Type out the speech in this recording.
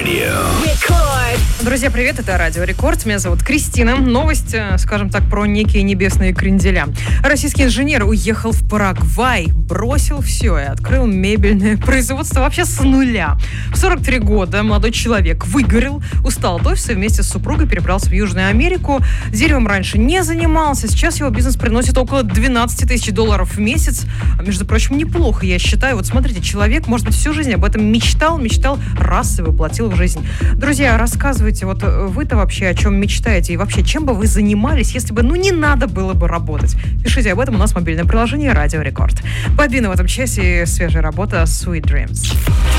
Друзья, привет, это Радио Рекорд. Меня зовут Кристина. Новость, скажем так, про некие небесные кренделя. Российский инженер уехал в Парагвай, бросил все и открыл мебельное производство вообще с нуля. В 43 года молодой человек выгорел, устал от офиса и вместе с супругой перебрался в Южную Америку. Деревом раньше не занимался, сейчас его бизнес приносит около 12 тысяч долларов в месяц. Между прочим, неплохо, я считаю. Вот смотрите, человек, может быть, всю жизнь об этом мечтал, раз и воплотил в жизнь. Друзья, рассказывайте, вот вы-то вообще о чем мечтаете и вообще чем бы вы занимались, если бы, не надо было бы работать. Пишите об этом, у нас мобильное приложение Радио Рекорд. Бобина в этом часе, свежая работа Sweet Dreams.